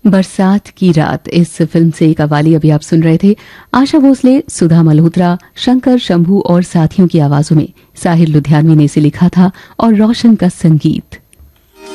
बरसात की रात इस फिल्म से एक कव्वाली अभी आप सुन रहे थे। आशा भोसले, सुधा मल्होत्रा, शंकर शंभू और साथियों की आवाजों में साहिर लुधियानवी ने इसे लिखा था और रोशन का संगीत।